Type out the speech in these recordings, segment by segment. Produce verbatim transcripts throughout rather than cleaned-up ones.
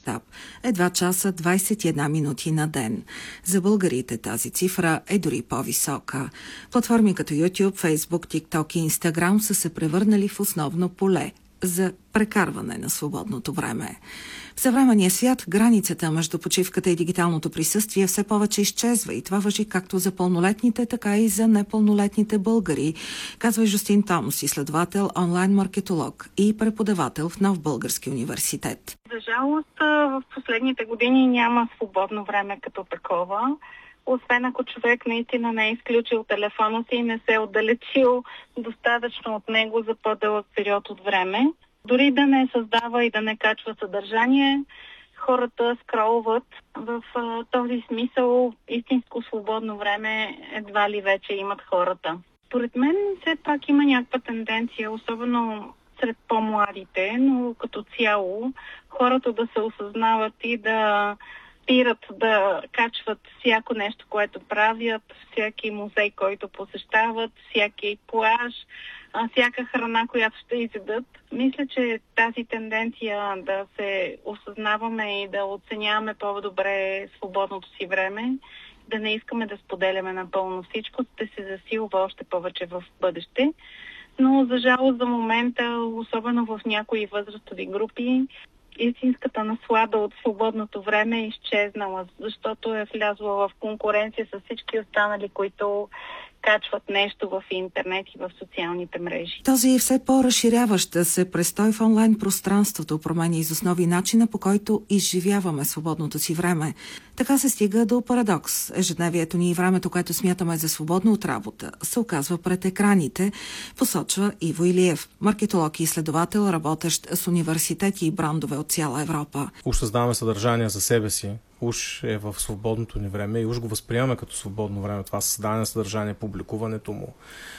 мащаб – едва часа двадесет и една минути на ден. За българите тази цифра е дори по-висока. Платформи като YouTube, Facebook, TikTok и Instagram са се превърнали в основно поле за прекарване на свободното време. В съвременния свят границата между почивката и дигиталното присъствие все повече изчезва и това важи както за пълнолетните, така и за непълнолетните българи, казва Жустин Томс, изследовател, онлайн-маркетолог и преподавател в Нов български университет. За жалост, в последните години няма свободно време като такова. Освен ако човек наистина не е изключил телефона си и не се е отдалечил достатъчно от него за по-дълъг период от време. Дори да не създава и да не качва съдържание, хората скролват. В а, този смисъл истинско свободно време едва ли вече имат хората. Според мен все пак има някаква тенденция, особено сред по-младите, но като цяло хората да се осъзнават и да спират да качват всяко нещо, което правят, всеки музей, който посещават, всеки плаж, всяка храна, която ще изядат. Мисля, че тази тенденция да се осъзнаваме и да оценяваме по-добре свободното си време, да не искаме да споделяме напълно всичко, ще се засилва още повече в бъдеще. Но за жалост за момента, особено в някои възрастови групи, истинската наслада от свободното време е изчезнала, защото е влязла в конкуренция с всички останали, които качват нещо в интернет и в социалните мрежи. Този все по-разширяващ се престой в онлайн пространството променя из основи начина, по който изживяваме свободното си време. Така се стига до парадокс. Ежедневието ни и времето, което смятаме за свободно от работа, се оказва пред екраните, посочва Иво Илиев, маркетолог и изследовател, работещ с университети и брандове от цяла Европа. Уж създаваме съдържание за себе си, уж е в свободното ни време и уж го възприемаме като свободно време. Това създаване на съдържание, публикуването му.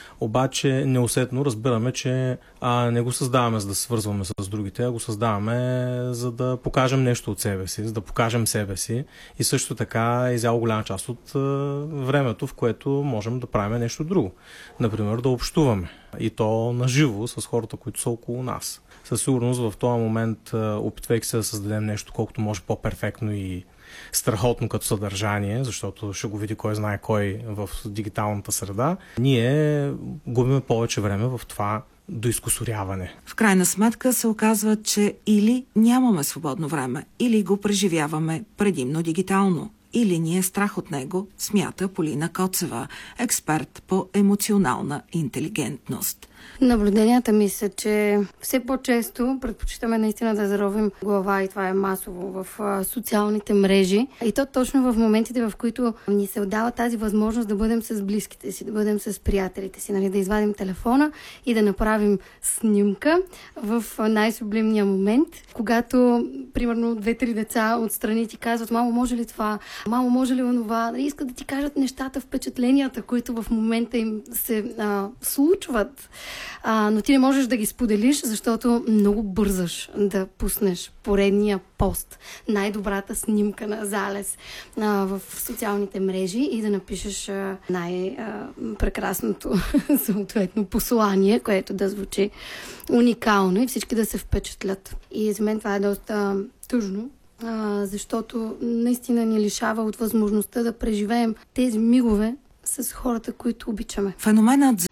Обаче неусетно разбираме, че а, не го създаваме за да свързваме с другите, а го създаваме за да покажем нещо от себе си, за да покажем себе си и също така е изяла голяма част от а, времето, в което можем да правим нещо друго. Например, да общуваме и то наживо с хората, които са около нас. Със сигурност в този момент, опитвайки се да създадем нещо колкото може по-перфектно и страхотно като съдържание, защото ще го види кой знае кой в дигиталната среда, ние губим повече време в това доизкусоряване. В крайна сметка се оказва, че или нямаме свободно време, или го преживяваме предимно дигитално, или ни е страх от него, смята Полина Коцева, експерт по емоционална интелигентност. Наблюденията ми са, че все по-често предпочитаме наистина да заровим глава и това е масово в а, социалните мрежи. И то точно в моментите, в които ни се отдава тази възможност да бъдем с близките си, да бъдем с приятелите си, нали, да извадим телефона и да направим снимка в най-сублимния момент, когато, примерно, две-три деца отстрани ти казват: мамо, може ли това? Мамо, може ли онова? Нали, искат да ти кажат нещата, впечатленията, които в момента им се а, случват. А, но ти не можеш да ги споделиш, защото много бързаш да пуснеш поредния пост, най-добрата снимка на залез а, в социалните мрежи и да напишеш а, най-прекрасното съответно послание, което да звучи уникално и всички да се впечатлят. И за мен това е доста тъжно, а, защото наистина ни лишава от възможността да преживеем тези мигове с хората, които обичаме. Феноменът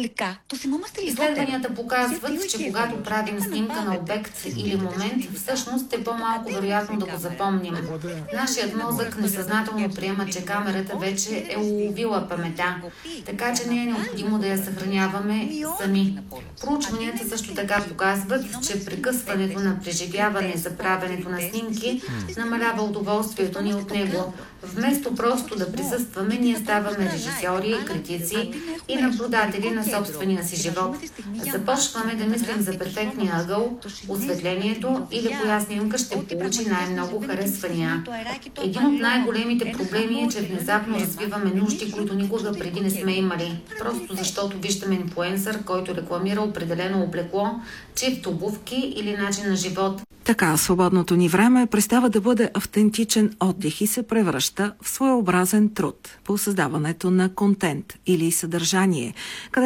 Изследванията показват, че когато правим снимка на обект или момент, всъщност е по-малко вероятно да го запомним. Нашият мозък несъзнателно приема, че камерата вече е уловила паметта, така че не е необходимо да я съхраняваме сами. Проучванията също така показват, че прекъсването на преживяване за правенето на снимки намалява удоволствието ни от него. Вместо просто да присъстваме, ние ставаме режисьори, критици и наблюдатели на собствения си живот. Започваме да мислим за перфектния ъгъл, осветлението или коя снимка ще получи най-много харесвания. Един от най-големите проблеми е, че внезапно развиваме нужди, които никога преди не сме имали. Просто защото виждаме инфлуенсър, който рекламира определено облекло, чифт обувки или начин на живот. Така, свободното ни време престава да бъде автентичен отдих и се превръща в своеобразен труд по създаването на контент или съдържание, където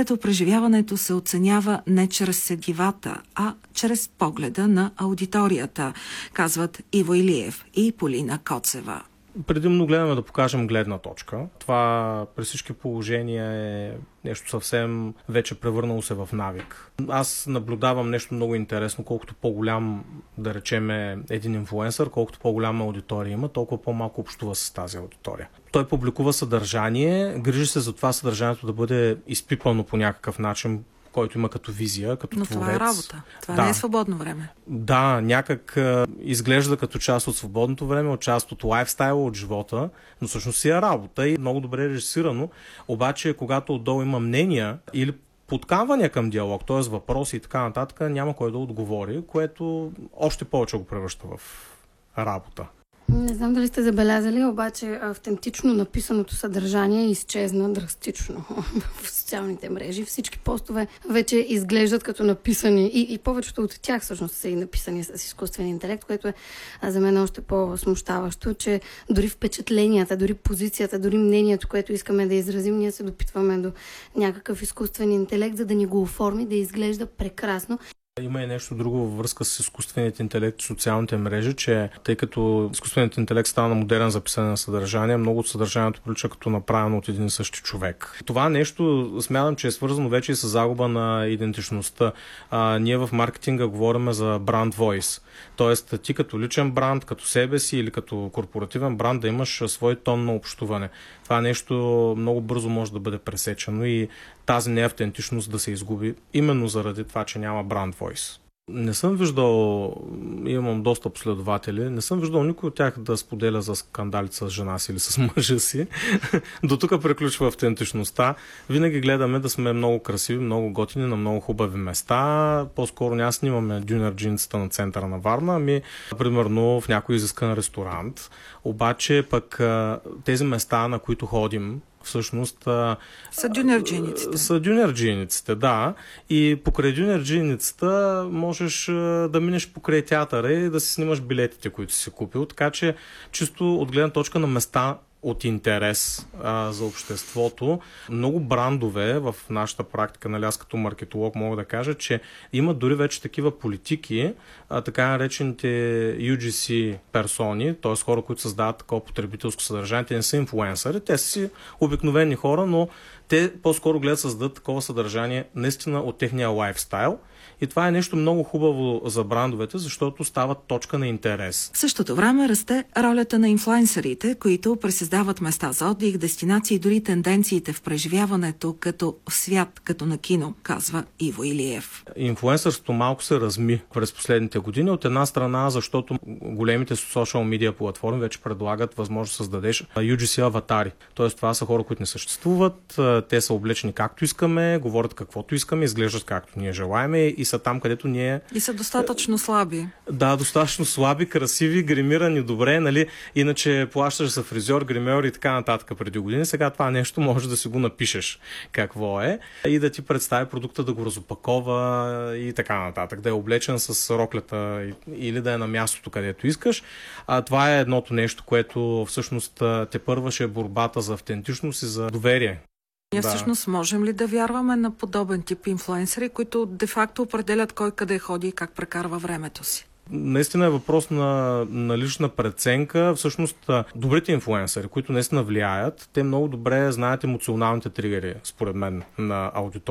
където преживяването се оценява не чрез седивата, а чрез погледа на аудиторията, казват Иво Илиев и Полина Коцева. Предимно гледаме да покажем гледна точка. Това при всички положения е нещо съвсем вече превърнало се в навик. Аз наблюдавам нещо много интересно, колкото по-голям, да речем, един инфлуенсър, колкото по-голяма аудитория има, толкова по-малко общува с тази аудитория. Той публикува съдържание, грижи се за това съдържанието да бъде изпипано по някакъв начин, който има като визия, като Но творец. Това е работа. Това да. не е свободно време. Да, някак а, изглежда като част от свободното време, от част от лайфстайла, от живота, но всъщност си е работа и много добре режисирано. Обаче, когато отдолу има мнения или подканвания към диалог, т.е. въпроси и така нататък, няма кой да отговори, което още повече го превръща в работа. Не знам дали сте забелязали, обаче автентично написаното съдържание изчезна драстично в социалните мрежи. Всички постове вече изглеждат като написани и, и повечето от тях всъщност са и написани с изкуствен интелект, което е за мен още по-смущаващо, че дори впечатленията, дори позицията, дори мнението, което искаме да изразим, ние се допитваме до някакъв изкуствен интелект, за да ни го оформи, да изглежда прекрасно. Има и нещо друго във връзка с изкуственият интелект и социалните мрежи, че тъй като изкуственият интелект стана модерен за писане на съдържание, много от съдържанието прилича като направено от един и същи човек. Това нещо смятам, че е свързано вече и с загуба на идентичността. А, ние в маркетинга говорим за бранд voice. Тоест ти като личен бранд, като себе си или като корпоративен бранд да имаш свой тон на общуване. Това нещо много бързо може да бъде пресечено и тази неавтентичност да се изгуби именно заради това, че няма бранд voice. Не съм виждал, имам доста последователи, не съм виждал никой от тях да споделя за скандалите с жена си или с мъжа си. До тук приключва автентичността. Винаги гледаме да сме много красиви, много готини, на много хубави места. По-скоро няма снимаме дюнерджинцата на центъра на Варна, ами примерно в някой изискан ресторант. Обаче пък тези места, на които ходим, всъщност са дюнерджиниците. Са дюнерджиниците, да. И покрай дюнерджиницата можеш да минеш покрай театъра и да си снимаш билетите, които си купил. Така че чисто от гледна точка на места от интерес а, за обществото. Много брандове в нашата практика, нали, аз като маркетолог мога да кажа, че има дори вече такива политики, а, така наречените ю джи си персони, т.е. хора, които създават такова потребителско съдържание. Те не са инфлуенсъри, те са си обикновени хора, но те по-скоро гледат да създадат такова съдържание наистина от техния лайфстайл. И това е нещо много хубаво за брандовете, защото стават точка на интерес. В същото време расте ролята на инфлуенсърите, които пресъздават места за отдих, дестинации и дори тенденциите в преживяването като в свят, като на кино, казва Иво Илиев. Инфлуенсърството малко се разми през последните години. От една страна, защото големите социал медиа платформи вече предлагат възможност да създадеш ю джи си аватари. Тоест това са хора, които не съществуват, те са облечени както искаме, говорят каквото искаме, изглеждат както ние желаем и са там, където ние... И са достатъчно слаби. Да, достатъчно слаби, красиви, гримирани добре, нали? Иначе плащаш за фризьор, гримьор и така нататък преди години. Сега това нещо може да си го напишеш какво е и да ти представи продукта, да го разопакова и така нататък. Да е облечен с роклята или да е на мястото, където искаш. А това е едното нещо, което всъщност тепърва ще е борбата за автентичност и за доверие. Ние Да. всъщност можем ли да вярваме на подобен тип инфлуенсъри, които де-факто определят кой къде ходи и как прекарва времето си? Наистина е въпрос на, на лична преценка. Всъщност, добрите инфлуенсъри, които наистина влияят, те много добре знаят емоционалните тригери, според мен, на аудиторията.